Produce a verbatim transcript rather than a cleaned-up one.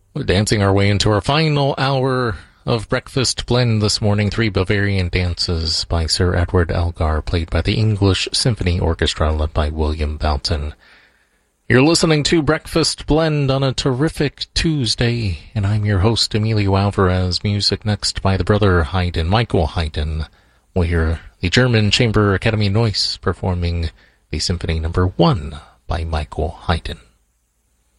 We're dancing our way into our final hour of Breakfast Blend this morning. Three Bavarian dances by Sir Edward Elgar, played by the English Symphony Orchestra, led by William Belton. You're listening to Breakfast Blend on a terrific Tuesday, and I'm your host, Emilio Alvarez. Music next by the brother Haydn, Michael Haydn. We'll hear the German Chamber Academy Neuss performing the Symphony Number One by Michael Haydn.